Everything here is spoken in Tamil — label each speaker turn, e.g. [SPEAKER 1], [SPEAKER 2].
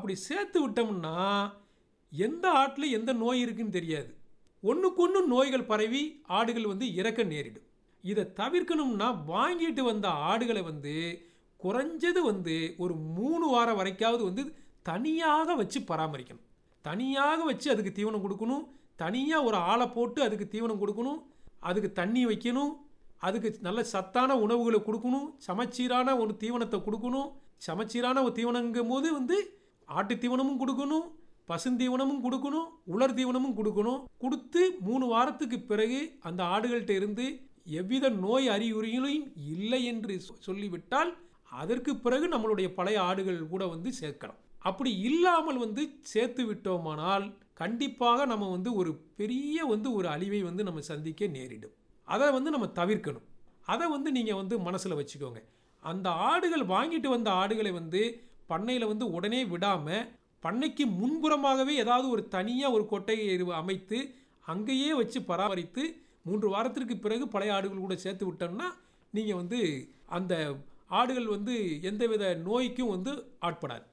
[SPEAKER 1] அப்படி சேர்த்து விட்டோம்னா எந்த ஆட்டில் எந்த நோய் இருக்குன்னு தெரியாது. ஒன்றுக்கொன்று நோய்கள் பரவி ஆடுகள் வந்து இறக்க நேரிடும். இதை தவிர்க்கணும்னா வாங்கிட்டு வந்த ஆடுகளை வந்து குறைஞ்சது வந்து ஒரு 3 வாரம் வரைக்காவது வந்து தனியாக வச்சு பராமரிக்கணும். தனியாக வச்சு அதுக்கு தீவனம் கொடுக்கணும். தனியாக ஒரு ஆளை போட்டு அதுக்கு தீவனம் கொடுக்கணும். அதுக்கு தண்ணி வைக்கணும். அதுக்கு நல்ல சத்தான உணவுகளை கொடுக்கணும். சமச்சீரான ஒரு தீவனத்தை கொடுக்கணும். சமச்சீரான ஒரு தீவனங்கும் போது வந்து ஆட்டு தீவனமும் கொடுக்கணும், பசுந்தீவனமும் கொடுக்கணும், உலர் தீவனமும் கொடுக்கணும். கொடுத்து 3 வாரத்துக்கு பிறகு அந்த ஆடுகள்கிட்ட இருந்து எவ்வித நோய் அறிகுறிகளையும் இல்லை என்று சொல்லிவிட்டால் அதற்கு பிறகு நம்மளுடைய பழைய ஆடுகள் கூட வந்து சேர்க்கலாம். அப்படி இல்லாமல் வந்து சேர்த்து விட்டோமானால் கண்டிப்பாக நம்ம வந்து ஒரு பெரிய வந்து ஒரு அழிவை வந்து நம்ம சந்திக்க நேரிடும். அதை வந்து நம்ம தவிர்க்கணும். அதை வந்து நீங்கள் வந்து மனசில் வச்சுக்கோங்க. அந்த ஆடுகள் வாங்கிட்டு வந்த ஆடுகளை வந்து பண்ணையில் வந்து உடனே விடாமல் பண்ணைக்கு முன்புறமாகவே ஏதாவது ஒரு தனியாக ஒரு கொட்டையை அமைத்து அங்கேயே வச்சு பராமரித்து 3 வாரத்திற்கு பிறகு பழைய ஆடுகள் கூட சேர்த்து விட்டோம்னா நீங்கள் வந்து அந்த ஆடுகள் வந்து எந்தவித நோய்க்கும் வந்து ஆட்படாது.